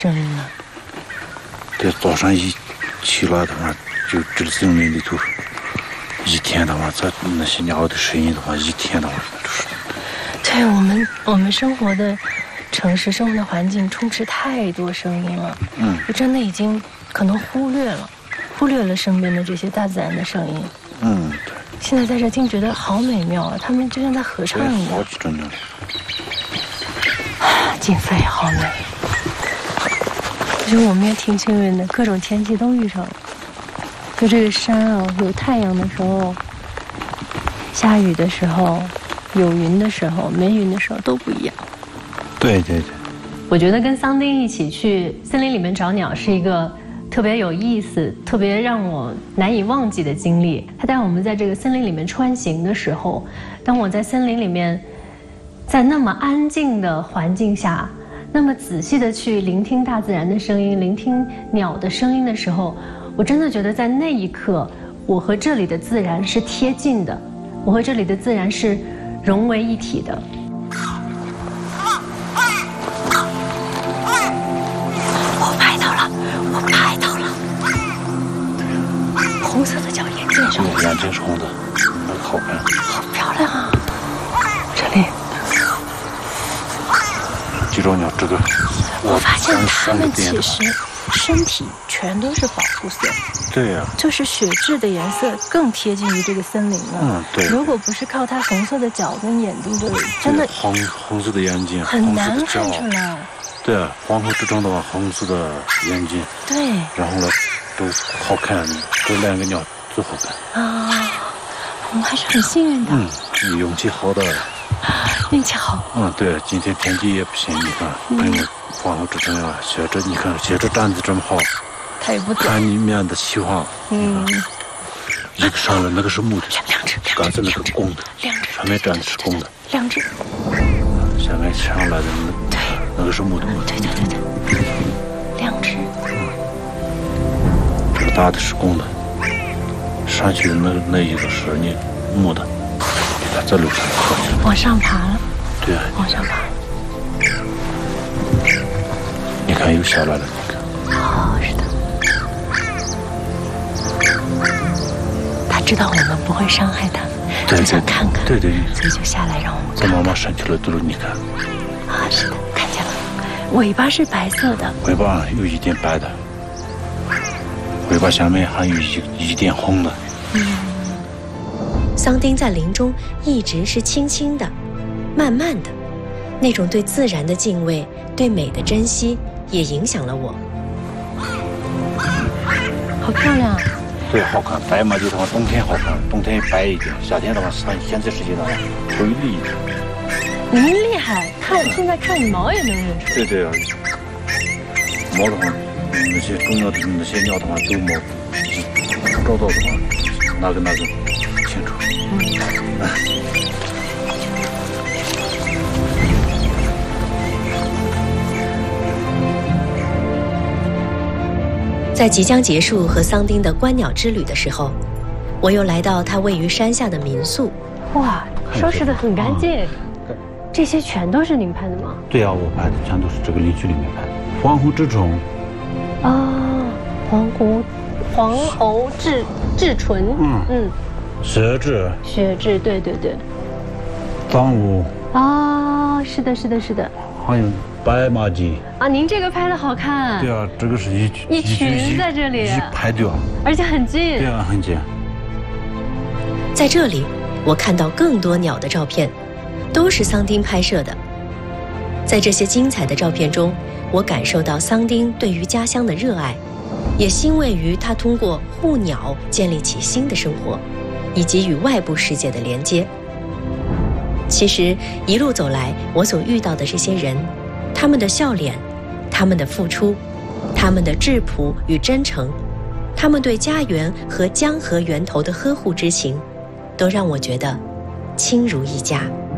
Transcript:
声音呢？ 对，早上一起来的话，就这个森林里头，一天的话，这那些鸟的声音的话，一天的话都是。 对我们生活的城市生活的环境充斥太多声音了，就真的已经可能忽略了身边的这些大自然的声音。 对。 现在在这听觉得好美妙啊，他们就像在合唱一样。 好几种鸟。 景色也好美。其实我们也挺幸运的，各种天气都遇上了。就这个山啊，有太阳的时候，下雨的时候，有云的时候，没云的时候都不一样。 对。 我觉得跟桑丁一起去森林里面找鸟是一个特别有意思、特别让我难以忘记的经历。他带我们在这个森林里面穿行的时候，当我在森林里面，在那么安静的环境下，那么仔细的去聆听大自然的声音，聆听鸟的声音的时候，我真的觉得在那一刻，我和这里的自然是贴近的，我和这里的自然是融为一体的。我拍到了，红色的脚眼镜上， 眼睛是红的，那个好看， 好漂亮啊！这里， 几种鸟，这个我发现它们其实身体全都是保护色。 对呀， 就是血质的颜色更贴近于这个森林了。 对。 如果不是靠它红色的脚跟眼睛，就真的红色的眼睛， 很难看出来。 对啊，黄河之中的话，红色的眼睛。 对。 然后呢，都好看，这两个鸟最好看。 啊，我们还是很幸运的。 运气好的。 运气好。 对，今天天气也不行，你看，朋友们，黄河之中啊，写着你看，写着站子这么好。 它也不走。 看里面的气泡。一个上了，那个是木的。 两只。 刚才那个公的。 两只。 上面站的是公的。 两只。 下面上来的那个是母的。 对，两只。 这个大的是公的，上去的那一个是你母的，它在路上往上爬了。 对啊， 往上爬。 你看又下来了，你看。 是的。他知道我们不会伤害他，就想看看。 对。 所以就下来让我们看。 在妈妈上去了，都是你看。 是的，看见了。尾巴是白色的。 尾巴有一点白的，尾巴下面还有一点红的。 桑丁在林中一直是轻轻的、慢慢的，那种对自然的敬畏、对美的珍惜，也影响了我。 好漂亮。 对，好看。白马就的话，冬天好看，冬天白一点；夏天的话，现在时间的话，灰绿一点。 您厉害，现在看羽毛也能认出来。 对啊，毛的话，那些重要的那些鸟的话，都毛，找到的话，那个清楚。 在即将结束和桑丁的观鸟之旅的时候，我又来到他位于山下的民宿。 哇，收拾得很干净。这些全都是您拍的吗？ 对啊，我拍的全都是这个林区里面拍的。黄喉稚虫。 黄喉稚唇。 雪雉， 对。 藏乌。 是的。 还有白马鸡。 您这个拍的好看。 对啊，这个是一群在这里。 一排对啊。 而且很近。 对啊，很近。 在这里，我看到更多鸟的照片。都是桑丁拍摄的。在这些精彩的照片中，我感受到桑丁对于家乡的热爱，也欣慰于他通过护鸟建立起新的生活，以及与外部世界的连接。其实一路走来，我所遇到的这些人，他们的笑脸，他们的付出，他们的质朴与真诚，他们对家园和江河源头的呵护之情，都让我觉得亲如一家。